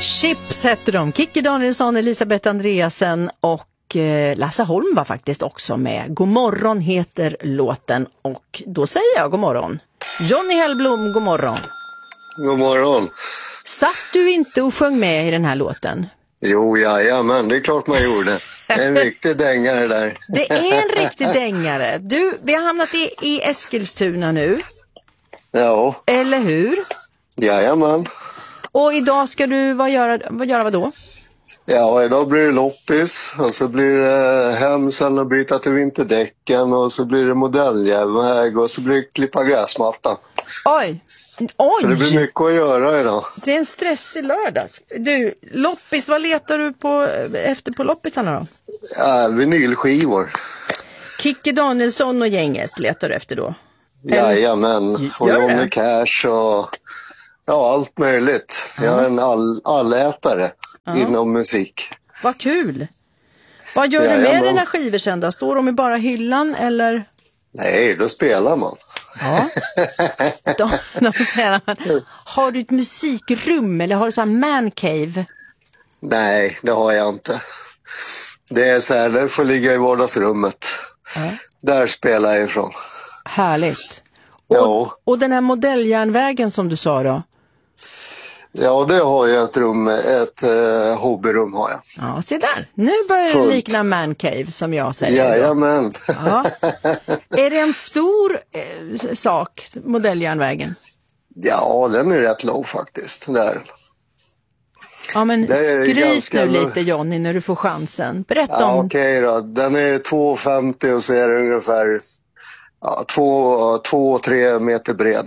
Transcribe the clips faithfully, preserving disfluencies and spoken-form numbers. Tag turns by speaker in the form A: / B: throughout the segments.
A: Chips heter de. Kikki Danielsson, Elisabeth Andreasen och eh, Lasse Holm var faktiskt också med. God morgon heter låten och då säger jag god morgon. Johnny Hellblom, god morgon.
B: God morgon.
A: Satt du inte och sjöng med i den här låten?
B: Jo, ja, men det är klart man gjorde. En riktig dängare där.
A: Det är en riktig dängare. Du, vi har hamnat i, i Eskilstuna nu.
B: Ja.
A: Eller hur?
B: Jajamän.
A: Och idag ska du vad göra, vad göra vad då?
B: Ja, idag blir det loppis och så blir det hem sen och byta till vinterdäcken och så blir det modelljärnväg och så blir det klippa gräsmattan.
A: Oj! Oj!
B: Så det blir mycket att göra idag.
A: Det är en stressig lördag. Du, loppis, vad letar du på efter på loppisarna då?
B: Ja, vinylskivor.
A: Kikki Danielsson och gänget letar du efter då?
B: Jajamän, och Johnny Cash och ja, allt möjligt. Jag är en all, allätare uh-huh. inom musik.
A: Vad kul! Vad gör Jajamän. du med dina skivor sen då? Står de i bara hyllan eller?
B: Nej, då spelar man.
A: Ja. Då, då spelar man. Har du ett musikrum eller har du så här man cave?
B: Nej, det har jag inte. Det är så här, det får ligga i vardagsrummet. Uh-huh. Där spelar jag ifrån.
A: Härligt. Och,
B: ja.
A: och den här modelljärnvägen som du sa då?
B: Ja, det har jag ett rum, ett eh, hobbyrum har jag.
A: Ja, se där. Nu börjar det likna man cave som jag säger.
B: Jajamän.
A: Ja. Är det en stor eh, sak, modelljärnvägen?
B: Ja, den är rätt lång faktiskt. Där.
A: Ja, men skryt nu lite Johnny när du får chansen. Berätta
B: ja,
A: om...
B: Okej då, den är två femtio och så är det ungefär ja, två tre meter bred.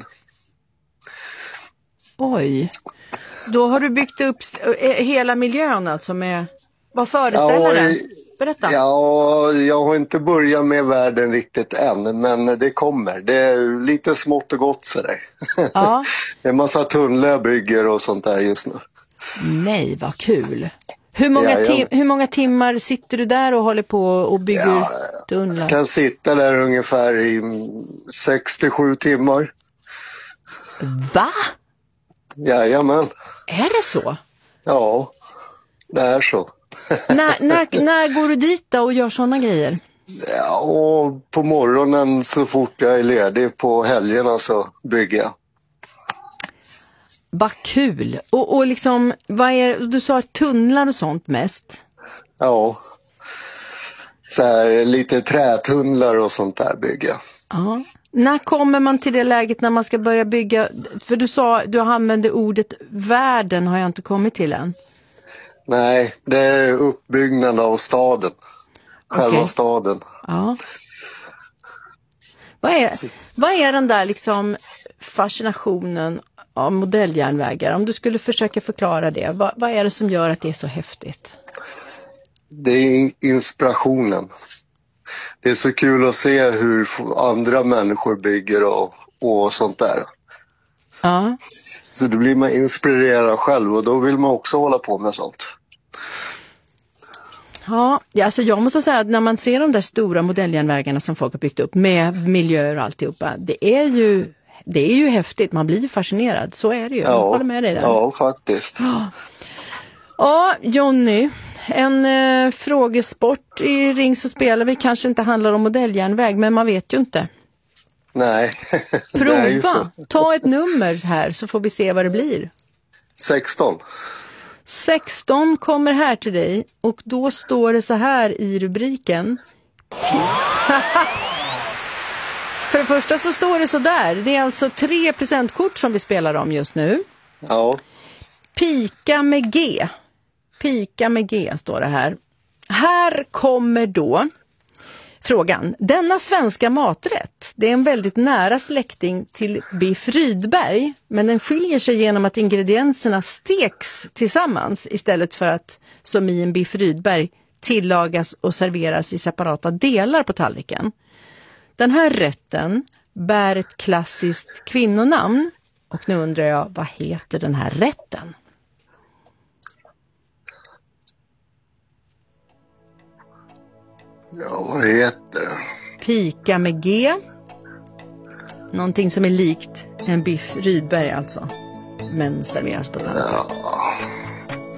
A: Oj, då har du byggt upp hela miljön alltså med, vad föreställer ja, den? Berätta.
B: Ja, jag har inte börjat med världen riktigt än, men det kommer. Det är lite smått och gott sådär. Ja. Det är en massa tunnlar jag bygger och sånt där just nu. Nej,
A: vad kul. Hur många, ja, tim- hur många timmar sitter du där och håller på och bygger ja, tunnlar?
B: Jag kan sitta där ungefär i sex till sju timmar.
A: Va?
B: Jajamän.
A: Är det så?
B: Ja, det är så.
A: när, när, när går du dit då och gör sådana grejer?
B: Ja, och på morgonen så fort jag är ledig, på helgerna så bygger jag.
A: Vad kul. Och, och liksom, vad är, du sa tunnlar och sånt mest?
B: Ja, så här, lite trätunnlar och sånt där bygger jag.
A: Ja. När kommer man till det läget när man ska börja bygga? För du sa, du använde ordet världen, har jag inte kommit till än.
B: Nej, det är uppbyggnaden av staden. Själva okay. staden.
A: Ja. Vad är, vad är den där liksom fascinationen av modelljärnvägar? Om du skulle försöka förklara det. Vad, vad är det som gör att det är så häftigt?
B: Det är inspirationen. Det är så kul att se hur andra människor bygger och, och sånt där.
A: Ja.
B: Så då blir man inspirerad själv och då vill man också hålla på med sånt.
A: Ja, alltså jag måste säga att när man ser de där stora modelljärnvägarna som folk har byggt upp med miljöer och alltihopa, det är ju, det är ju häftigt. Man blir ju fascinerad, så är det ju.
B: Ja,
A: jag håller med dig där.
B: Ja, faktiskt.
A: Ja, ja Johnny, en eh, frågesport i Ring så spelar vi kanske inte handlar om modelljärnväg, men man vet ju inte.
B: Nej.
A: Prova, ta ett nummer här så får vi se vad det blir.
B: sexton.
A: sexton kommer här till dig och då står det så här i rubriken. För det första så står det så där. Det är alltså tre presentkort som vi spelar om just nu.
B: Ja.
A: Pika med G. Pika med G står det här. Här kommer då frågan. Denna svenska maträtt, det är en väldigt nära släkting till biff Rydberg, men den skiljer sig genom att ingredienserna steks tillsammans istället för att, som i en biff Rydberg, tillagas och serveras i separata delar på tallriken. Den här rätten bär ett klassiskt kvinnonamn och nu undrar jag, vad heter den här rätten?
B: Ja, vad heter det?
A: Pika med G. Någonting som är likt en biff Rydberg alltså. Men serveras på ett annat
B: ja.
A: sätt.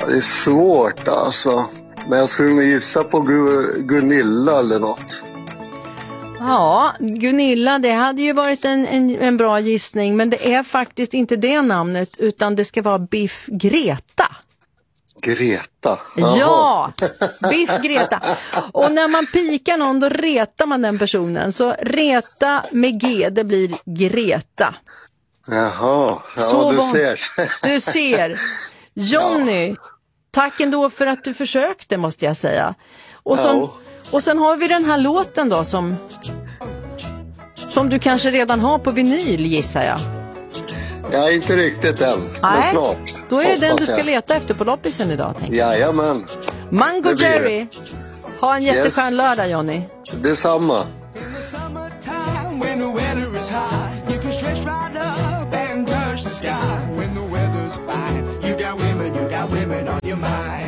B: Det är svårt alltså. Men jag skulle nog gissa på Gu- Gunilla eller något.
A: Ja, Gunilla, det hade ju varit en, en, en bra gissning. Men det är faktiskt inte det namnet, utan det ska vara Biff Greta.
B: Greta?
A: Jaha. Ja, Biff Greta. Och när man pikar någon, då retar man den personen. Så reta med G, det blir Greta.
B: Jaha, ja,
A: så
B: du
A: var...
B: ser.
A: Du ser. Jonny, ja. Tack ändå för att du försökte, måste jag säga. Och, som, ja. och sen har vi den här låten då som, som du kanske redan har på vinyl, gissar jag.
B: Ja, inte riktigt än, Nej, men snart.
A: Då är det den du ska jag. leta efter på loppisen idag, tänker jag.
B: Jajamän.
A: Mango Jerry. Ha en jätteskön yes. lördag, Jonny.
B: Detsamma. When the weather's fine, you got women, you got women on your mind.